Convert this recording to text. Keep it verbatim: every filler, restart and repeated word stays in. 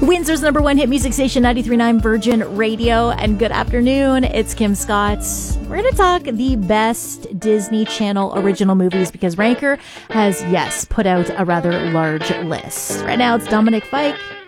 Windsor's number one hit music station, ninety-three point nine Virgin Radio. And good afternoon, it's Kim Scott. We're going to talk the best Disney Channel original movies because Ranker has, yes, put out a rather large list. Right now, it's Dominic Fike